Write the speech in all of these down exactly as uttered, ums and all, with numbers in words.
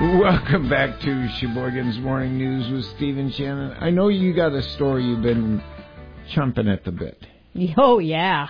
Welcome back to Sheboygan's Morning News with Steve and Shannon. I know you got a story you've been chomping at the bit. Oh, yeah.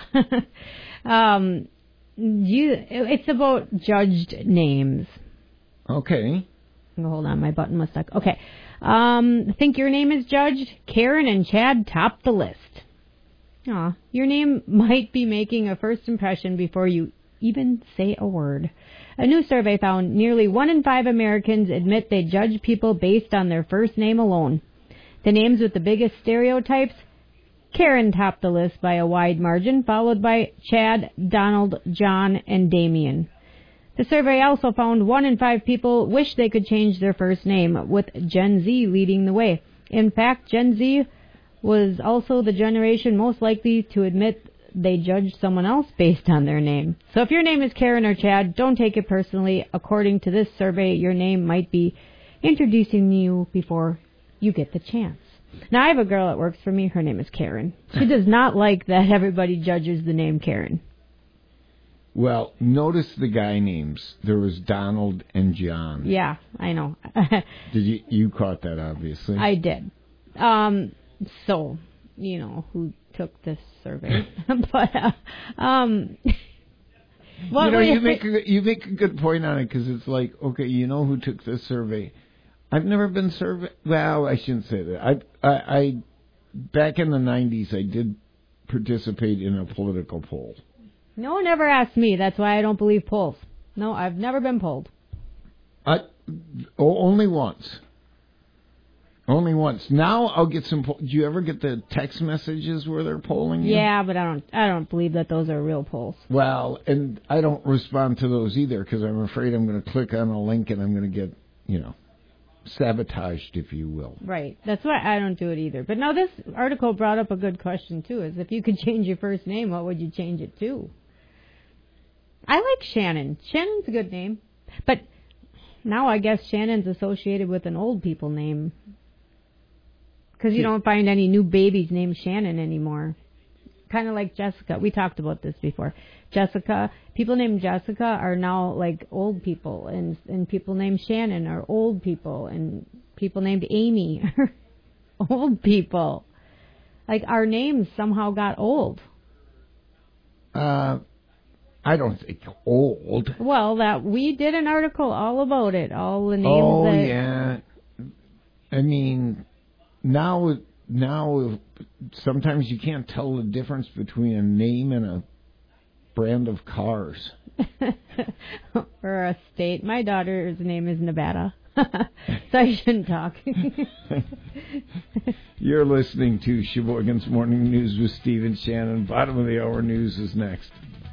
um, you, it's about judged names. Okay. Hold on, my button was stuck. Okay. Um, think your name is judged? Karen and Chad top the list. Aw, your name might be making a first impression before you even say a word. A new survey found nearly one in five Americans admit they judge people based on their first name alone. The names with the biggest stereotypes? Karen topped the list by a wide margin, followed by Chad, Donald, John, and Damien. The survey also found one in five people wish they could change their first name, with Gen Z leading the way. In fact, Gen Z was also the generation most likely to admit they judged someone else based on their name. So if your name is Karen or Chad, don't take it personally. According to this survey, your name might be introducing you before you get the chance. Now, I have a girl that works for me. Her name is Karen. She does not like that everybody judges the name Karen. Well, notice the guy names. There was Donald and John. Yeah, I know. Did you you caught that, obviously? I did. Um, so, you know, who took this survey? but, uh, um... Well, you know, you make, a, you make a good point on it, because it's like, okay, you know who took this survey? I've never been surveyed. Well, I shouldn't say that. I, I, I, back in the nineties, I did participate in a political poll. No one ever asked me. That's why I don't believe polls. No, I've never been polled. I, oh, only once. Only once. Now I'll get some. Do you ever get the text messages where they're polling you? Yeah, but I don't. I don't believe that those are real polls. Well, and I don't respond to those either, because I'm afraid I'm going to click on a link and I'm going to get, you know, sabotaged, if you will. Right. That's why I don't do it either. But now this article brought up a good question too: is if you could change your first name, what would you change it to? I like Shannon. Shannon's a good name, but now I guess Shannon's associated with an old people name. Because you don't find any new babies named Shannon anymore. Kind of like Jessica. We talked about this before. Jessica, people named Jessica are now like old people, and and people named Shannon are old people, and people named Amy are old people. Like our names somehow got old. Uh, I don't think old. Well, that we did an article all about it. All the names. Oh that, yeah. I mean. Now, now, sometimes you can't tell the difference between a name and a brand of cars. Or a state. My daughter's name is Nevada, so I shouldn't talk. You're listening to Sheboygan's Morning News with Steve and Shannon. Bottom of the hour news is next.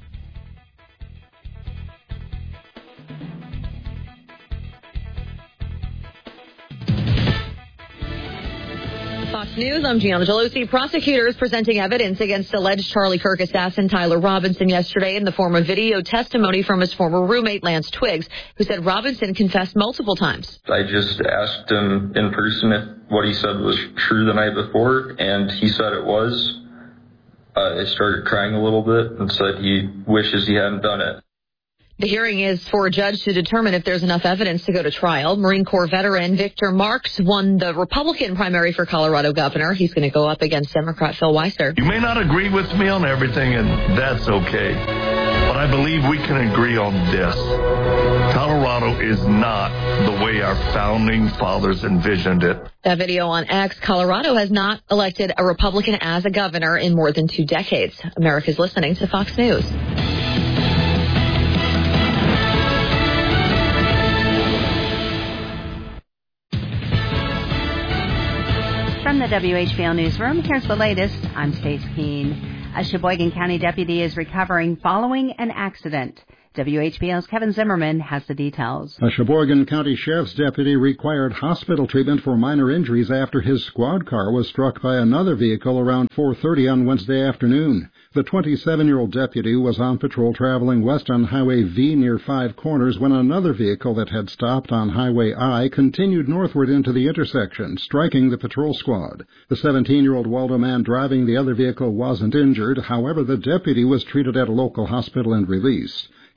Fox News, I'm Gianna Gelosi. Prosecutors presenting evidence against alleged Charlie Kirk assassin Tyler Robinson yesterday in the form of video testimony from his former roommate Lance Twiggs, who said Robinson confessed multiple times. I just asked him in person if what he said was true the night before, and he said it was. Uh, I started crying a little bit and said he wishes he hadn't done it. The hearing is for a judge to determine if there's enough evidence to go to trial. Marine Corps veteran Victor Marks won the Republican primary for Colorado governor. He's going to go up against Democrat Phil Weiser. You may not agree with me on everything, and that's okay. But I believe we can agree on this. Colorado is not the way our founding fathers envisioned it. That video on X, Colorado has not elected a Republican as a governor in more than two decades. America's listening to Fox News. From the W H B L Newsroom, here's the latest. I'm Stace Keene. A Sheboygan County deputy is recovering following an accident. W H B L's Kevin Zimmerman has the details. A Sheboygan County Sheriff's deputy required hospital treatment for minor injuries after his squad car was struck by another vehicle around four thirty on Wednesday afternoon. The twenty-seven-year-old deputy was on patrol traveling west on Highway V near Five Corners when another vehicle that had stopped on Highway I continued northward into the intersection, striking the patrol squad. The seventeen-year-old Waldo man driving the other vehicle wasn't injured. However, the deputy was treated at a local hospital and released.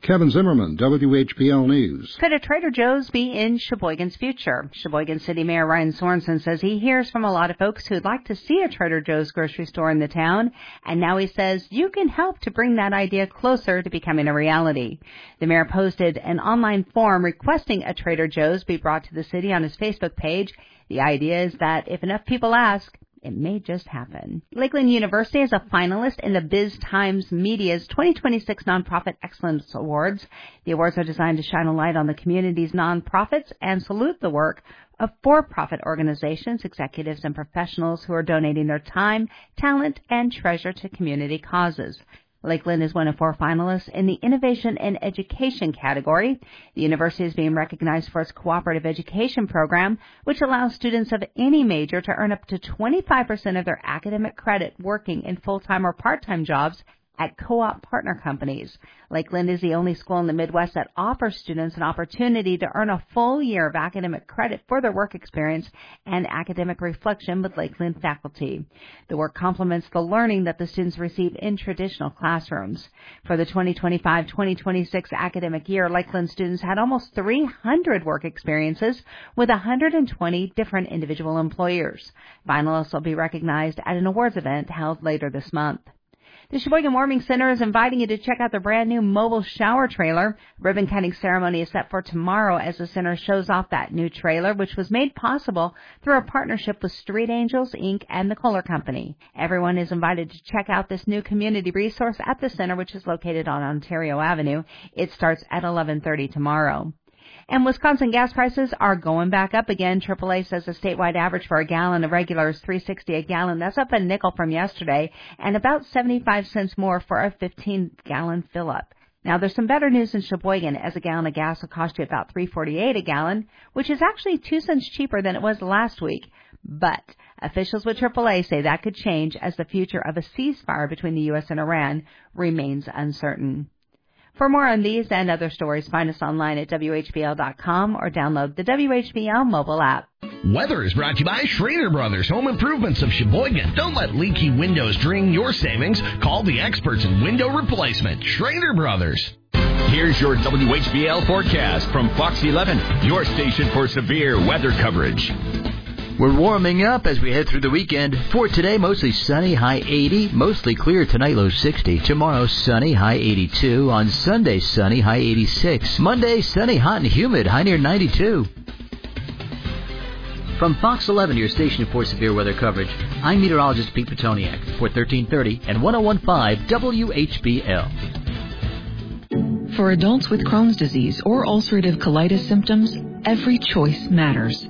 Kevin Zimmerman, W H B L News. Could a Trader Joe's be in Sheboygan's future? Sheboygan City Mayor Ryan Sorensen says he hears from a lot of folks who'd like to see a Trader Joe's grocery store in the town, and now he says you can help to bring that idea closer to becoming a reality. The mayor posted an online form requesting a Trader Joe's be brought to the city on his Facebook page. The idea is that if enough people ask, it may just happen. Lakeland University is a finalist in the Biz Times Media's twenty twenty-six Nonprofit Excellence Awards. The awards are designed to shine a light on the community's nonprofits and salute the work of for-profit organizations, executives, and professionals who are donating their time, talent, and treasure to community causes. Lakeland is one of four finalists in the Innovation in Education category. The university is being recognized for its cooperative education program, which allows students of any major to earn up to twenty-five percent of their academic credit working in full-time or part-time jobs at co-op partner companies. Lakeland is the only school in the Midwest that offers students an opportunity to earn a full year of academic credit for their work experience and academic reflection with Lakeland faculty. The work complements the learning that the students receive in traditional classrooms. For the twenty twenty-five twenty twenty-six academic year, Lakeland students had almost three hundred work experiences with one hundred twenty different individual employers. Finalists will be recognized at an awards event held later this month. The Sheboygan Warming Center is inviting you to check out their brand new mobile shower trailer. Ribbon cutting ceremony is set for tomorrow as the center shows off that new trailer, which was made possible through a partnership with Street Angels, Incorporated and the Kohler Company. Everyone is invited to check out this new community resource at the center, which is located on Ontario Avenue. It starts at eleven thirty tomorrow. And Wisconsin gas prices are going back up again. triple A says the statewide average for a gallon of regular is three sixty a gallon. That's up a nickel from yesterday, and about seventy-five cents more for a fifteen gallon fill-up. Now, there's some better news in Sheboygan, as a gallon of gas will cost you about three forty-eight a gallon, which is actually two cents cheaper than it was last week. But officials with triple A say that could change as the future of a ceasefire between the U S and Iran remains uncertain. For more on these and other stories, find us online at W H B L dot com or download the W H B L mobile app. Weather is brought to you by Schrader Brothers Home Improvements of Sheboygan. Don't let leaky windows drain your savings. Call the experts in window replacement, Schrader Brothers. Here's your W H B L forecast from Fox eleven, your station for severe weather coverage. We're warming up as we head through the weekend. For today, mostly sunny, high eighty. Mostly clear tonight, low sixty. Tomorrow, sunny, high eighty-two. On Sunday, sunny, high eighty-six. Monday, sunny, hot and humid, high near ninety-two. From Fox eleven, your station for severe weather coverage, I'm meteorologist Pete Petoniak for thirteen thirty and one oh one point five W H B L. For adults with Crohn's disease or ulcerative colitis symptoms, every choice matters.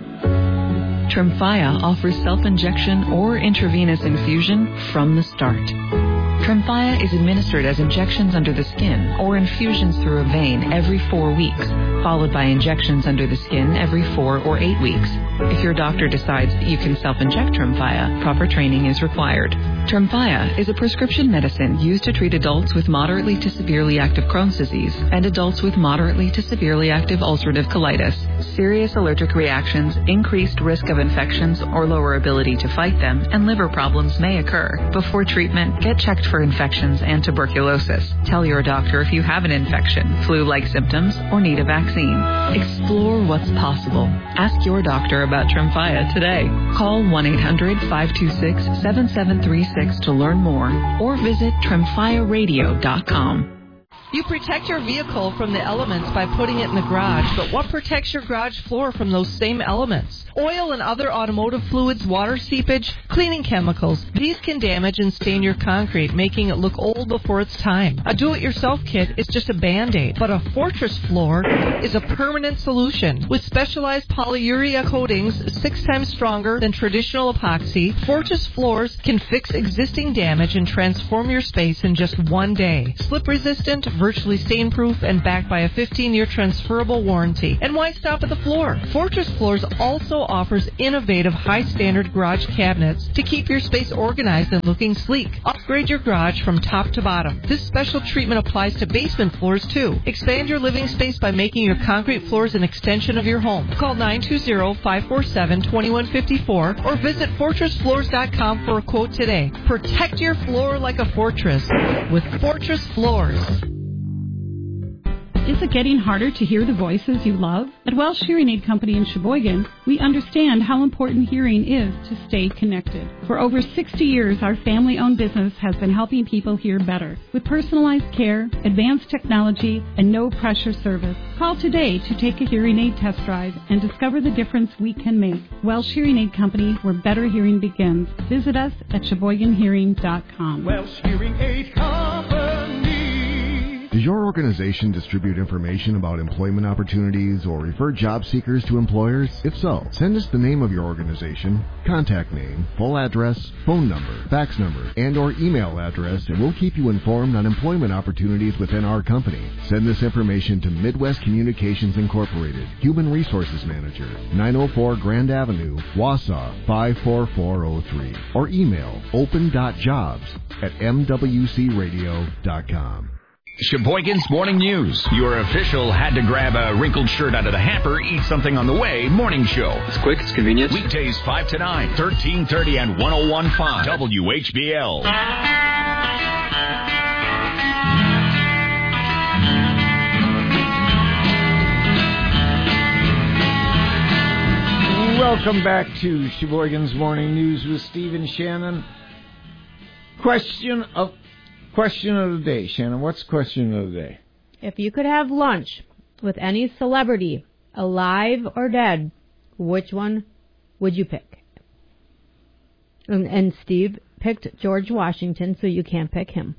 Tremfya offers self-injection or intravenous infusion from the start. Tremfya is administered as injections under the skin or infusions through a vein every four weeks, followed by injections under the skin every four or eight weeks. If your doctor decides that you can self-inject Tremfya, proper training is required. Tremfya is a prescription medicine used to treat adults with moderately to severely active Crohn's disease and adults with moderately to severely active ulcerative colitis. Serious allergic reactions, increased risk of infections or lower ability to fight them, and liver problems may occur. Before treatment, get checked for infections and tuberculosis. Tell your doctor if you have an infection, flu-like symptoms, or need a vaccine. Explore what's possible. Ask your doctor about Tremfya today. Call one eight hundred five two six seven seven three six to learn more or visit tremfya radio dot com. You protect your vehicle from the elements by putting it in the garage, but what protects your garage floor from those same elements? Oil and other automotive fluids, water seepage, cleaning chemicals. These can damage and stain your concrete, making it look old before its time. A do-it-yourself kit is just a Band-Aid, but a Fortress floor is a permanent solution. With specialized polyurea coatings six times stronger than traditional epoxy, Fortress floors can fix existing damage and transform your space in just one day. Slip-resistant, virtually stain-proof, and backed by a fifteen-year transferable warranty. And why stop at the floor? Fortress Floors also offers innovative high-standard garage cabinets to keep your space organized and looking sleek. Upgrade your garage from top to bottom. This special treatment applies to basement floors, too. Expand your living space by making your concrete floors an extension of your home. Call nine two zero, five four seven, two one five four or visit fortress floors dot com for a quote today. Protect your floor like a fortress with Fortress Floors. Is it getting harder to hear the voices you love? At Welsh Hearing Aid Company in Sheboygan, we understand how important hearing is to stay connected. For over sixty years, our family-owned business has been helping people hear better with personalized care, advanced technology, and no-pressure service. Call today to take a hearing aid test drive and discover the difference we can make. Welsh Hearing Aid Company, where better hearing begins. Visit us at sheboygan hearing dot com. Welsh Hearing Aid Company. Does your organization distribute information about employment opportunities or refer job seekers to employers? If so, send us the name of your organization, contact name, full address, phone number, fax number, and or email address, and we'll keep you informed on employment opportunities within our company. Send this information to Midwest Communications Incorporated, Human Resources Manager, nine oh four Grand Avenue, Wausau, five four four oh three, or email open dot jobs at m w c radio dot com. Sheboygan's Morning News. Your official had to grab a wrinkled shirt out of the hamper, eat something on the way morning show. It's quick, it's convenient. Weekdays five to nine, thirteen thirty and one oh one point five W H B L. Welcome back to Sheboygan's Morning News with Steve and Shannon. Question of Question of the day, Shannon. What's the question of the day? If you could have lunch with any celebrity, alive or dead, which one would you pick? And, and Steve picked George Washington, so you can't pick him.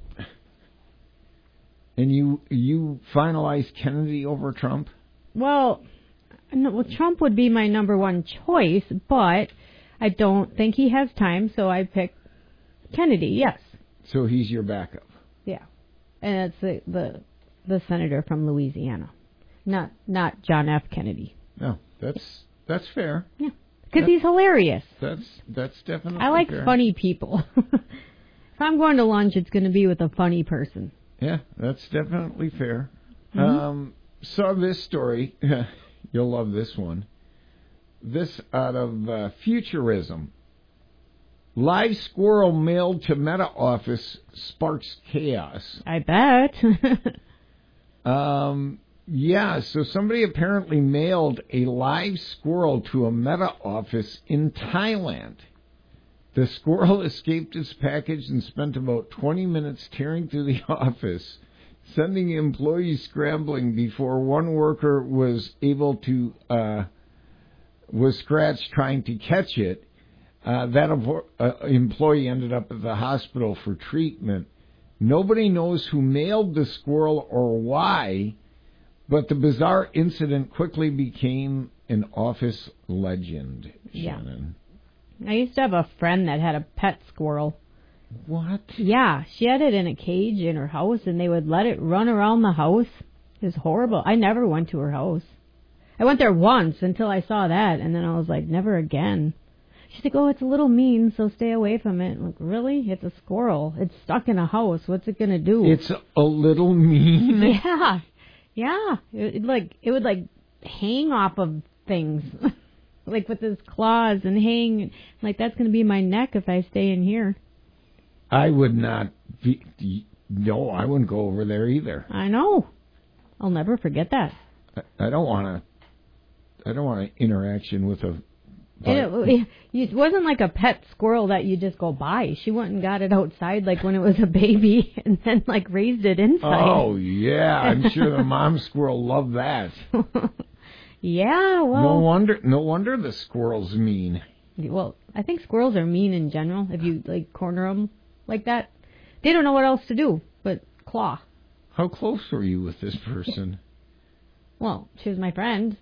And you you finalized Kennedy over Trump? Well, no, well, Trump would be my number one choice, but I don't think he has time, so I picked Kennedy, yes. So he's your backup. Yeah, and it's the the, the senator from Louisiana, not not John F. Kennedy. No, that's that's fair. Yeah, because he's hilarious. That's that's definitely. I like fair. funny people. If I'm going to lunch, it's going to be with a funny person. Yeah, that's definitely fair. Mm-hmm. Um, saw this story. You'll love this one. This out of uh, Futurism. Live squirrel mailed to Meta office sparks chaos. I bet. um, yeah, so somebody apparently mailed a live squirrel to a Meta office in Thailand. The squirrel escaped its package and spent about twenty minutes tearing through the office, sending employees scrambling before one worker was able to, uh, was scratched trying to catch it. Uh, that uh, employee ended up at the hospital for treatment. Nobody knows who mailed the squirrel or why, but the bizarre incident quickly became an office legend, Shannon. Yeah. I used to have a friend that had a pet squirrel. What? Yeah, she had it in a cage in her house, and they would let it run around the house. It was horrible. I never went to her house. I went there once until I saw that, and then I was like, never again. She's like, oh, it's a little mean, so stay away from it. I'm like, really? It's a squirrel. It's stuck in a house. What's it going to do? It's a little mean? Yeah. Yeah. It, it, like, it would, like, hang off of things. Like, with his claws and hang. Like, that's going to be my neck if I stay in here. I would not be... No, I wouldn't go over there either. I know. I'll never forget that. I, I don't want to... I don't want an interaction with a... It, it wasn't like a pet squirrel that you just go by. She went and got it outside like when it was a baby and then like raised it inside. Oh, yeah. I'm sure the mom squirrel loved that. Yeah, well. No wonder, no wonder the squirrel's mean. Well, I think squirrels are mean in general if you like corner them like that. They don't know what else to do but claw. How close were you with this person? Well, she was my friend.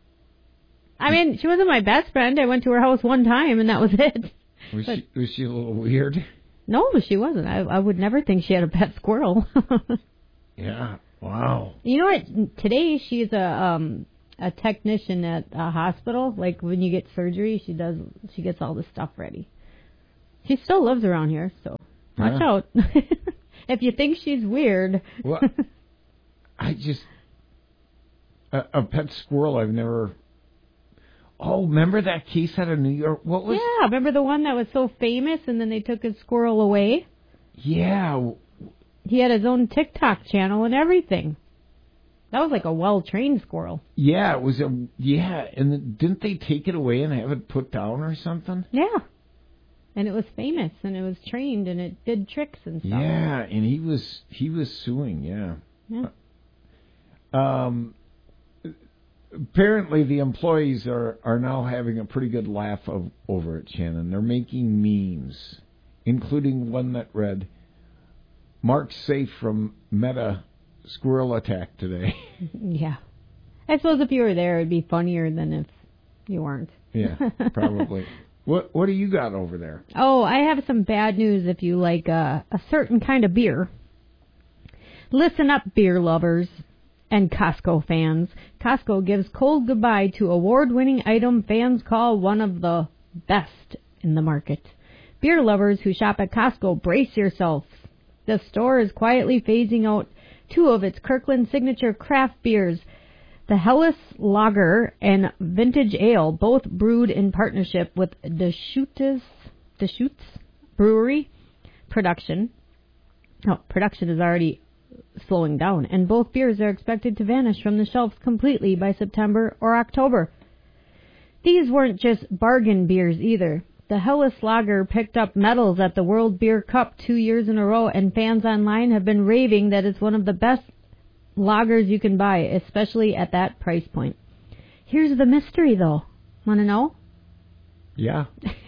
I mean, she wasn't my best friend. I went to her house one time, and that was it. Was, but, she, was she a little weird? No, she wasn't. I, I would never think she had a pet squirrel. Yeah. Wow. You know what? Today, she's a um, a technician at a hospital. Like, when you get surgery, she does. She gets all the stuff ready. She still lives around here, so watch yeah. out. If you think she's weird. Well, I just... A, a pet squirrel I've never... Oh, remember that case out of New York? What was? Yeah, remember the one that was so famous, and then they took his squirrel away? Yeah. He had his own TikTok channel and everything. That was like a well-trained squirrel. Yeah, it was a yeah, and then didn't they take it away and have it put down or something? Yeah. And it was famous, and it was trained, and it did tricks and stuff. Yeah, and he was he was suing. Yeah. Yeah. Um. Apparently, the employees are, are now having a pretty good laugh of, over it, Shannon. They're making memes, including one that read, "Mark's safe from Meta squirrel attack today." Yeah. I suppose if you were there, it'd be funnier than if you weren't. Yeah, probably. What What do you got over there? Oh, I have some bad news if you like uh, a certain kind of beer. Listen up, beer lovers and Costco fans. Costco gives cold goodbye to award-winning item fans call one of the best in the market. Beer lovers who shop at Costco, brace yourselves. The store is quietly phasing out two of its Kirkland signature craft beers, the Helles Lager and Vintage Ale, both brewed in partnership with Deschutes, Deschutes Brewery Production. Oh, production is already slowing down, and both beers are expected to vanish from the shelves completely by September or October. These weren't just bargain beers either. The Helles Lager picked up medals at the World Beer Cup two years in a row, and fans online have been raving that it's one of the best lagers you can buy, especially at that price point. Here's the mystery, though. Want to know? Yeah.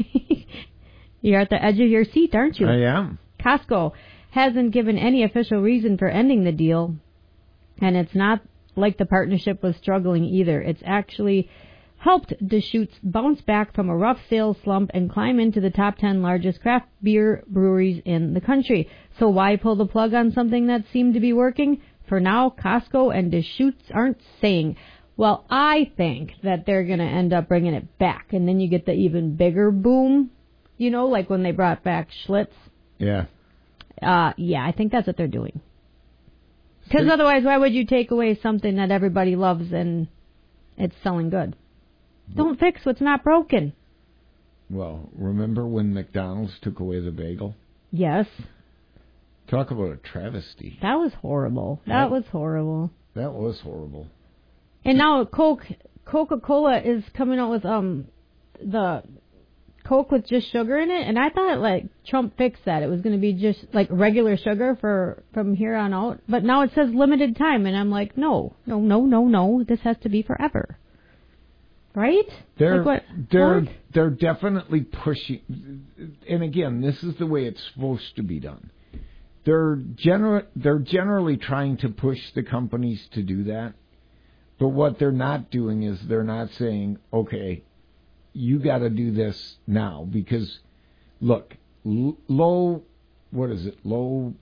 You're at the edge of your seat, aren't you? I am. Costco hasn't given any official reason for ending the deal, and it's not like the partnership was struggling either. It's actually helped Deschutes bounce back from a rough sales slump and climb into the top ten largest craft beer breweries in the country. So why pull the plug on something that seemed to be working? For now, Costco and Deschutes aren't saying. Well, I think that they're going to end up bringing it back, and then you get the even bigger boom, you know, like when they brought back Schlitz. Yeah. Uh, yeah, I think that's what they're doing. Because otherwise, why would you take away something that everybody loves and it's selling good? Don't fix what's not broken. Well, remember when McDonald's took away the bagel? Yes. Talk about a travesty. That was horrible. That, that was horrible. That was horrible. And now Coke, Coca-Cola is coming out with um the Coke with just sugar in it, and I thought like Trump fixed that. It was going to be just like regular sugar for from here on out, but now it says limited time, and I'm like, no, no, no, no, no. This has to be forever. Right? They're like what, they're what? they're definitely pushing, and again, this is the way it's supposed to be done. They're gener- they're generally trying to push the companies to do that, but what they're not doing is they're not saying, okay, you got to do this now, because look, l- low, what is it? Low.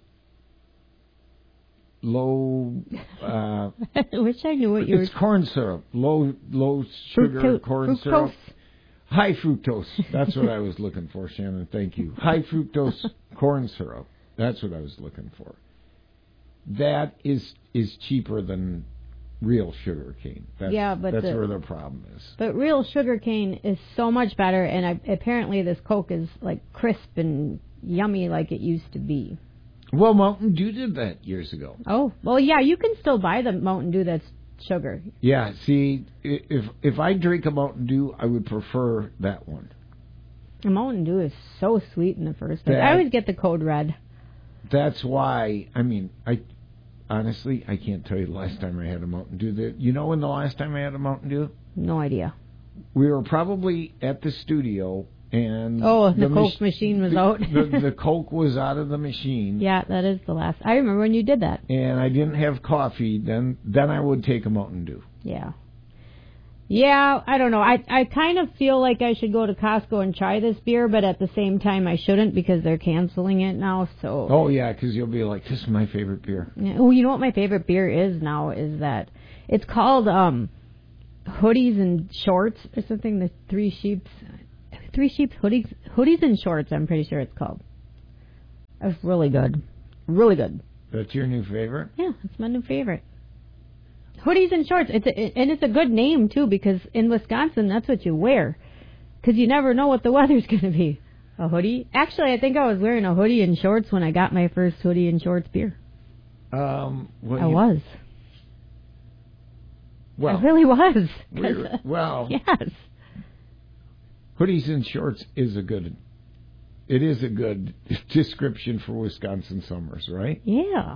Low. Uh, I wish I knew what you were. It's corn syrup. Low, low sugar Fructo- corn fructose. syrup. High fructose. That's what I was looking for, Shannon. Thank you. High fructose corn syrup. That's what I was looking for. That is is cheaper than real sugar cane. That's, yeah, but that's the, where the problem is. But real sugar cane is so much better, and I, apparently this Coke is like crisp and yummy like it used to be. Well, Mountain Dew did that years ago. Oh, well, yeah, you can still buy the Mountain Dew that's sugar. Yeah, see, if if I drink a Mountain Dew, I would prefer that one. The Mountain Dew is so sweet in the first place. That, I always get the Code Red. That's why, I mean, I honestly, I can't tell you the last time I had a Mountain Dew. The, you know when the last time I had a Mountain Dew? No idea. We were probably at the studio, and oh, the, the Coke mach- machine was the, out. the, the Coke was out of the machine. Yeah, that is the last. I remember when you did that. And I didn't have coffee. Then, then I would take a Mountain Dew. Yeah. Yeah, I don't know. I I kind of feel like I should go to Costco and try this beer, but at the same time I shouldn't because they're canceling it now. So. Oh yeah, because you'll be like, this is my favorite beer. Yeah. Oh, you know what my favorite beer is now is that it's called um, Hoodies and Shorts or something. The Three Sheeps, Three Sheeps Hoodies, Hoodies and Shorts. I'm pretty sure it's called. It's really good, really good. That's your new favorite? Yeah, it's my new favorite. Hoodies and Shorts. It's a, and it's a good name, too, because in Wisconsin, that's what you wear. Because you never know what the weather's going to be. A hoodie? Actually, I think I was wearing a hoodie and shorts when I got my first hoodie and shorts beer. Um, well, I you, was. Well, it really was. We were, well, yes. Hoodies and shorts is a good. It is a good description for Wisconsin summers, right? Yeah.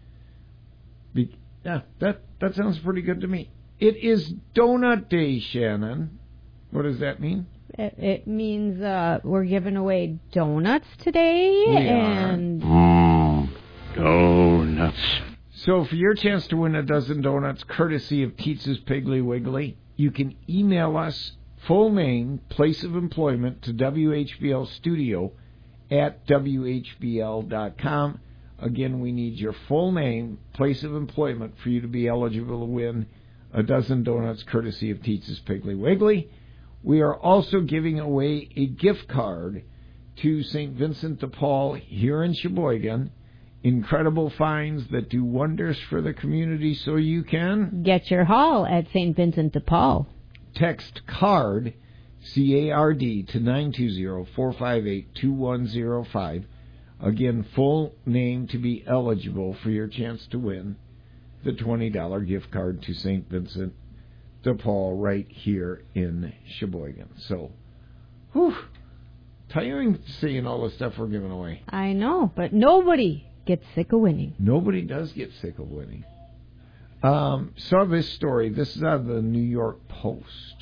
Be, yeah, that that sounds pretty good to me. It is Donut Day, Shannon. What does that mean? It, it means uh, we're giving away donuts today. We and are. Mm, donuts. So for your chance to win a dozen donuts, courtesy of Teetz's Piggly Wiggly, you can email us full name, place of employment to W H B L Studio at W H B L dot com. Again, we need your full name, place of employment for you to be eligible to win a dozen donuts courtesy of Teetz's Piggly Wiggly. We are also giving away a gift card to Saint Vincent de Paul here in Sheboygan. Incredible finds that do wonders for the community, so you can get your haul at Saint Vincent de Paul. Text CARD, C A R D, to nine two zero, four five eight, two one zero five. Again, full name to be eligible for your chance to win the twenty dollars gift card to Saint Vincent de Paul right here in Sheboygan. So, whew, tiring seeing all the stuff we're giving away. I know, but nobody gets sick of winning. Nobody does get sick of winning. Um, saw this story. This is out of the New York Post.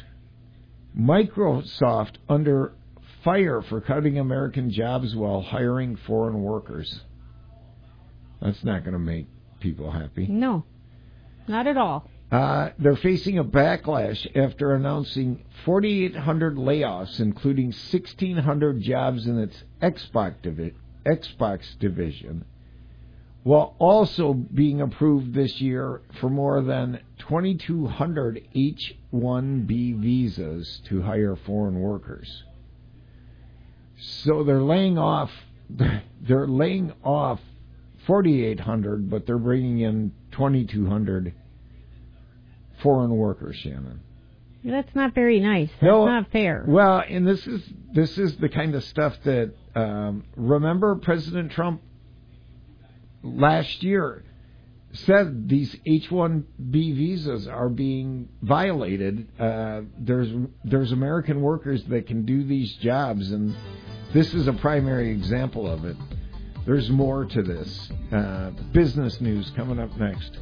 Microsoft under fire for cutting American jobs while hiring foreign workers. That's not going to make people happy. No, not at all. Uh, they're facing a backlash after announcing forty-eight hundred layoffs, including sixteen hundred jobs in its Xbox, divi- Xbox division, while also being approved this year for more than twenty-two hundred H one B visas to hire foreign workers. So they're laying off, they're laying off forty-eight hundred, but they're bringing in twenty-two hundred foreign workers, Shannon. That's not very nice. That's no, not fair. Well, and this is this is the kind of stuff that um, remember President Trump last year said these H one B visas are being violated. Uh, there's there's American workers that can do these jobs, and this is a primary example of it. There's more to this. Uh, business news coming up next.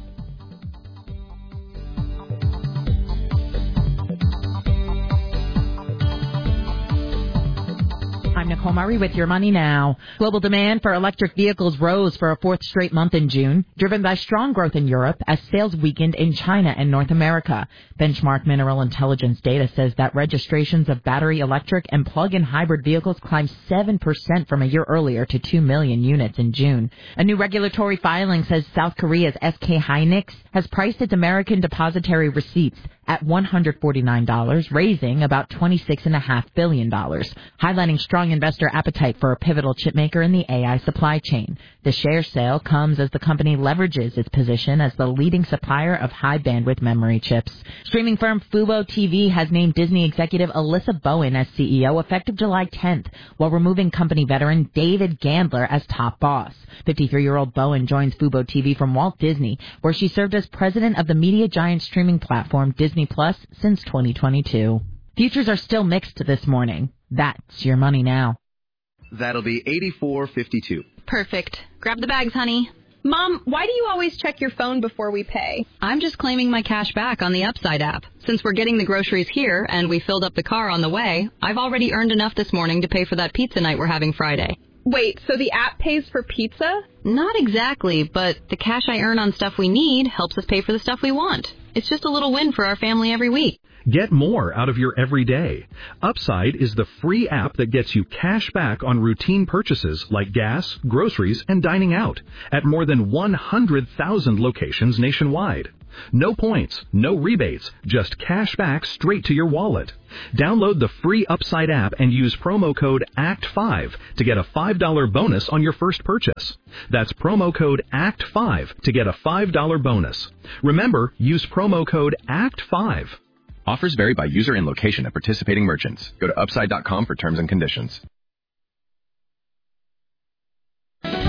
I'm Nicole Murray with Your Money Now. Global demand for electric vehicles rose for a fourth straight month in June, driven by strong growth in Europe as sales weakened in China and North America. Benchmark Mineral Intelligence data says that registrations of battery electric and plug-in hybrid vehicles climbed seven percent from a year earlier to two million units in June. A new regulatory filing says South Korea's S K Hynix has priced its American depository receipts at one hundred forty-nine dollars, raising about twenty-six point five billion dollars, highlighting strong investor appetite for a pivotal chipmaker in the A I supply chain. The share sale comes as the company leverages its position as the leading supplier of high-bandwidth memory chips. Streaming firm Fubo T V has named Disney executive Alyssa Bowen as C E O effective July tenth, while removing company veteran David Gandler as top boss. fifty-three-year-old Bowen joins Fubo T V from Walt Disney, where she served as president of the media giant streaming platform Disney Plus since twenty twenty-two. Futures are still mixed this morning. That's Your Money Now. That'll be eighty-four fifty-two. Perfect. Grab the bags, honey. Mom, why do you always check your phone before we pay? I'm just claiming my cash back on the Upside app. Since we're getting the groceries here and we filled up the car on the way, I've already earned enough this morning to pay for that pizza night we're having Friday. Wait, so the app pays for pizza? Not exactly, but the cash I earn on stuff we need helps us pay for the stuff we want. It's just a little win for our family every week. Get more out of your everyday. Upside is the free app that gets you cash back on routine purchases like gas, groceries, and dining out at more than one hundred thousand locations nationwide. No points, no rebates, just cash back straight to your wallet. Download the free Upside app and use promo code A C T five to get a five dollars bonus on your first purchase. That's promo code A C T five to get a five dollars bonus. Remember, use promo code A C T five. Offers vary by user and location at participating merchants. Go to upside dot com for terms and conditions.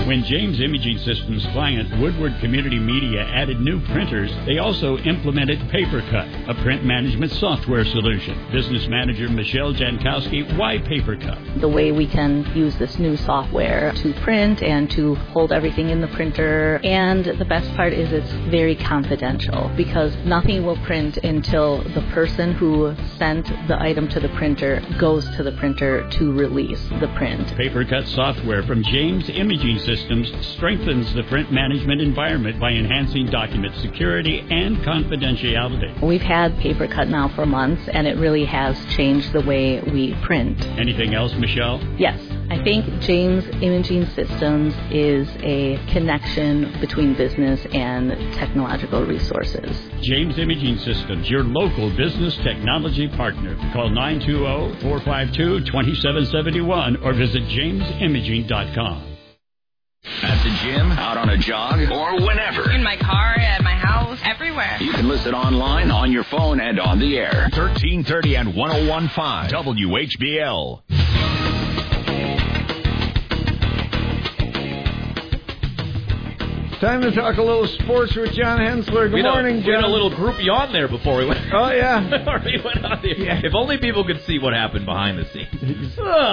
When James Imaging Systems client Woodward Community Media added new printers, they also implemented PaperCut, a print management software solution. Business manager Michelle Jankowski, why PaperCut? The way we can use this new software to print and to hold everything in the printer. And the best part is it's very confidential because nothing will print until the person who sent the item to the printer goes to the printer to release the print. PaperCut software from James Imaging Systems strengthens the print management environment by enhancing document security and confidentiality. We've had PaperCut now for months, and it really has changed the way we print. Anything else, Michelle? Yes. I think James Imaging Systems is a connection between business and technological resources. James Imaging Systems, your local business technology partner. Call nine two zero, four five two, two seven seven one or visit james imaging dot com. At the gym, out on a jog, or whenever. In my car, at my house, everywhere. You can listen online, on your phone, and on the air. thirteen thirty and one oh one point five W H B L. Time to talk a little sports with John Hensler. Good we morning, John. We had a little groupie on there before we went. Oh, yeah. before we went on there. Yeah. If only people could see what happened behind the scenes.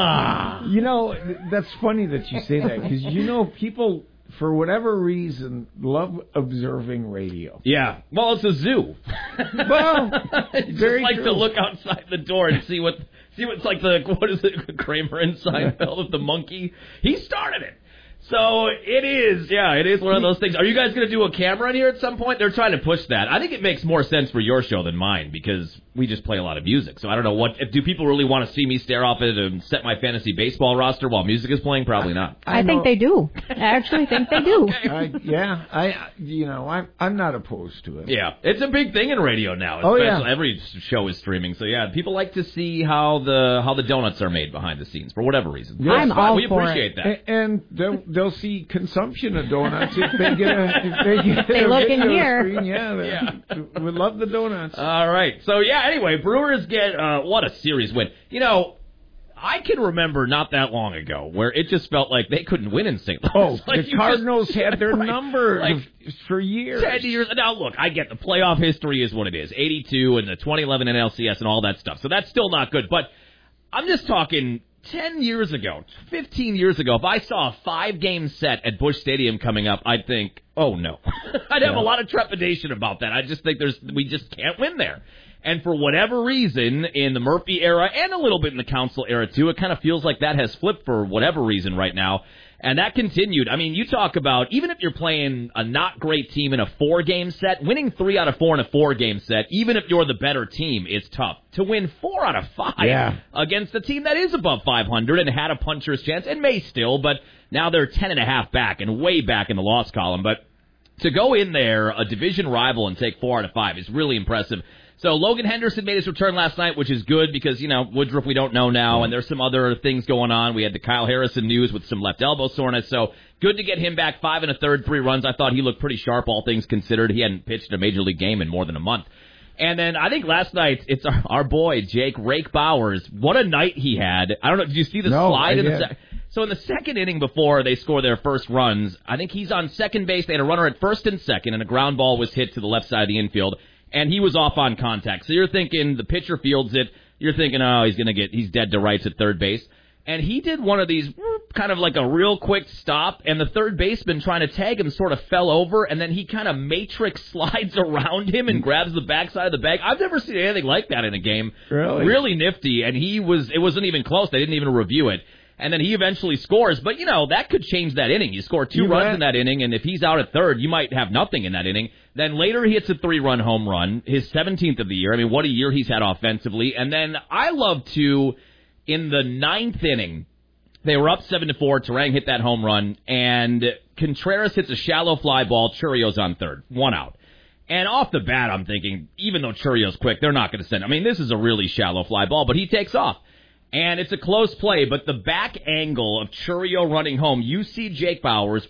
ah. You know, that's funny that you say that because, you know, people, for whatever reason, love observing radio. Yeah. Well, it's a zoo. Well, it's very just like true. to look outside the door and see what, see what's like the, what is it, Kramer and Seinfeld with the monkey? He started it. So it is, yeah, it is one of those things. Are you guys going to do a camera in here at some point? They're trying to push that. I think it makes more sense for your show than mine because we just play a lot of music. So I don't know what, if, do people really want to see me stare off at it and set my fantasy baseball roster while music is playing? Probably not. I, I think they do. I actually think they do. okay. I, yeah, I, you know, I'm, I'm not opposed to it. Yeah, it's a big thing in radio now. Oh, yeah. Every show is streaming. So yeah, people like to see how the, how the donuts are made behind the scenes for whatever reason. Yes, I'm all we for appreciate it. that. And they'll, they'll see consumption of donuts if they get a if they get they a look in video here. screen. Yeah, they Yeah. we love the donuts. All right. So yeah. Anyway, Brewers get uh, what a series win. You know, I can remember not that long ago where it just felt like they couldn't win in Saint Louis. Oh, like the Cardinals just, had their right, number like, for years. Ten years. Now look, I get the playoff history is what it is. eighty-two and the twenty eleven N L C S and all that stuff. So that's still not good. But I'm just talking. Ten years ago, fifteen years ago, if I saw a five-game set at Busch Stadium coming up, I'd think, oh, no. I'd have yeah. a lot of trepidation about that. I just think there's we just can't win there. And for whatever reason, in the Murphy era and a little bit in the Council era, too, it kind of feels like that has flipped for whatever reason right now. And that continued. I mean, you talk about, even if you're playing a not great team in a four-game set, winning three out of four in a four-game set, even if you're the better team, is tough. To win four out of five yeah. against a team that is above five hundred and had a puncher's chance, and may still, but now they're ten and a half back and way back in the loss column. But to go in there, a division rival, and take four out of five is really impressive. So Logan Henderson made his return last night, which is good because, you know, Woodruff we don't know now, and there's some other things going on. We had the Kyle Harrison news with some left elbow soreness, so good to get him back. Five and a third, three runs. I thought he looked pretty sharp, all things considered. He hadn't pitched a major league game in more than a month. And then I think last night, it's our, our boy, Jake Rake Bowers. What a night he had. I don't know, did you see the no, slide? I in the did. se- So in the second inning before they score their first runs, I think he's on second base. They had a runner at first and second, and a ground ball was hit to the left side of the infield. And he was off on contact. So you're thinking the pitcher fields it. You're thinking, oh, he's going to get, he's dead to rights at third base. And he did one of these kind of like a real quick stop, and the third baseman trying to tag him sort of fell over, and then he kind of matrix slides around him and grabs the backside of the bag. I've never seen anything like that in a game. Really? Really nifty, and he was, it wasn't even close. They didn't even review it. And then he eventually scores. But, you know, that could change that inning. You score two you runs bet. in that inning, and if he's out at third, you might have nothing in that inning. Then later he hits a three-run home run, his seventeenth of the year. I mean, what a year he's had offensively. And then I love to, in the ninth inning, they were up seven to four. Terang hit that home run, and Contreras hits a shallow fly ball. Churrio's on third. One out. And off the bat, I'm thinking, even though Churrio's quick, they're not going to send. I mean, this is a really shallow fly ball, but he takes off. And it's a close play, but the back angle of Churrio running home, you see Jake Bowers